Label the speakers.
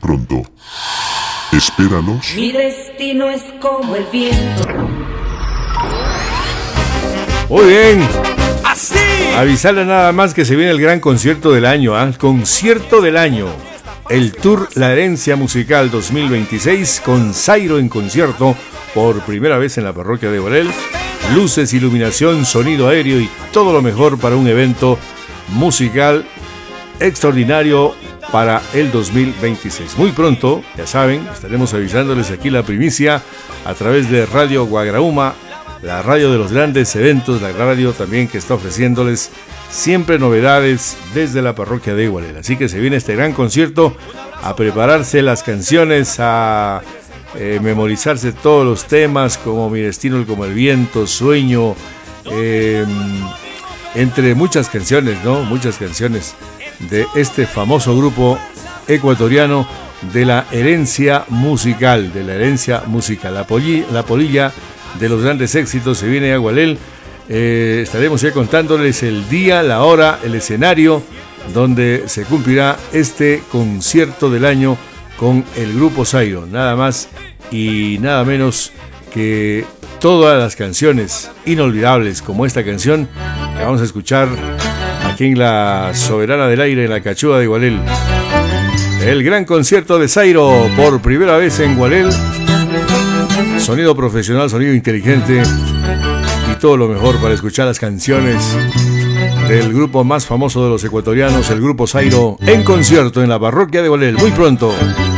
Speaker 1: pronto. Espéranos.
Speaker 2: Mi destino es como el viento.
Speaker 3: Muy bien. Así. Avisarle nada más que se viene el gran concierto del año, ¿eh? Concierto del año. El Tour La Herencia Musical 2026 con Zairo en concierto por primera vez en la parroquia de Gualel. Luces, iluminación, sonido aéreo y todo lo mejor para un evento musical extraordinario para el 2026. Muy pronto, ya saben, estaremos avisándoles aquí la primicia a través de Radio Guagrauma, la radio de los grandes eventos, la radio también que está ofreciéndoles siempre novedades desde la parroquia de Gualel. Así que se viene este gran concierto, a prepararse las canciones, a memorizarse todos los temas como Mi destino como el viento, Sueño, entre muchas canciones, ¿no? Muchas canciones de este famoso grupo ecuatoriano de la herencia musical, La polilla de los grandes éxitos se viene a Gualel. Estaremos ya contándoles el día, la hora, el escenario donde se cumplirá este concierto del año con el grupo Zairo, nada más y nada menos que todas las canciones inolvidables como esta canción que vamos a escuchar aquí en la Soberana del Aire, en la Cachúa de Gualel. El gran concierto de Zairo por primera vez en Gualel. Sonido profesional, sonido inteligente y todo lo mejor para escuchar las canciones del grupo más famoso de los ecuatorianos, el grupo Zairo, en concierto en la parroquia de Gualel. Muy pronto.